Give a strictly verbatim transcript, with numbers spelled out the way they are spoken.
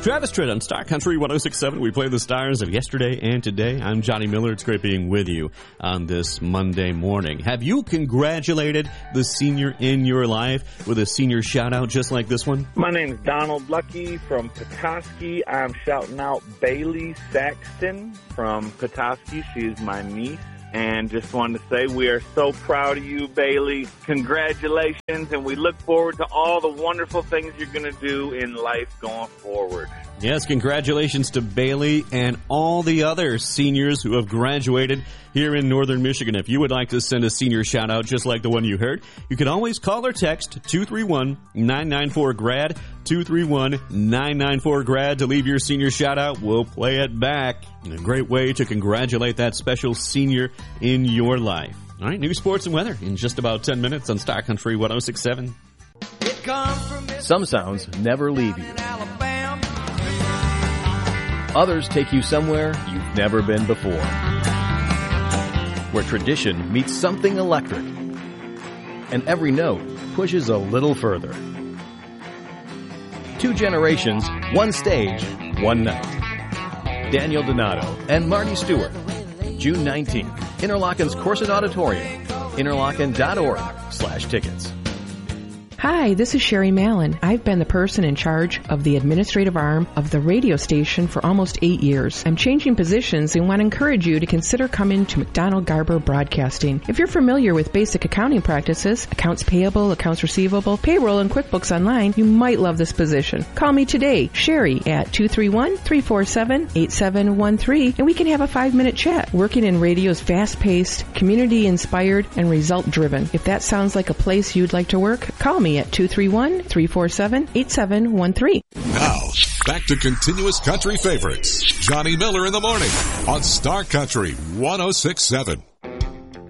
Travis Tritt on Star Country one oh six point seven. We play the stars of yesterday and today. I'm Johnny Miller. It's great being with you on this Monday morning. Have you congratulated the senior in your life with a senior shout-out just like this one? My name is Donald Lucky from Petoskey. I'm shouting out Bailey Saxton from Petoskey. She is my niece. And just wanted to say we are so proud of you, Bailey. Congratulations, and we look forward to all the wonderful things you're going to do in life going forward. Yes, congratulations to Bailey and all the other seniors who have graduated here in Northern Michigan. If you would like to send a senior shout-out just like the one you heard, you can always call or text two three one, nine nine four, G R A D, two three one, nine nine four, G R A D to leave your senior shout-out. We'll play it back. A great way to congratulate that special senior in your life. All right, news, sports, and weather in just about ten minutes on Star Country one oh six point seven. Some sounds never leave you. Others take you somewhere you've never been before, where tradition meets something electric, and every note pushes a little further. Two generations, one stage, one night. Daniel Donato and Marty Stewart, June nineteenth, Interlochen's Corset Auditorium, interlochen dot org slash tickets. Hi, this is Sherry Mallon. I've been the person in charge of the administrative arm of the radio station for almost eight years. I'm changing positions and want to encourage you to consider coming to McDonald Garber Broadcasting. If you're familiar with basic accounting practices, accounts payable, accounts receivable, payroll, and QuickBooks Online, you might love this position. Call me today, Sherry, at two three one, three four seven, eight seven one three, and we can have a five-minute chat. Working in radio's fast-paced, community-inspired, and result-driven. If that sounds like a place you'd like to work, call me at two three one, three four seven, eight seven one three. Now, back to continuous country favorites. Johnny Miller in the morning on Star Country one oh six point seven.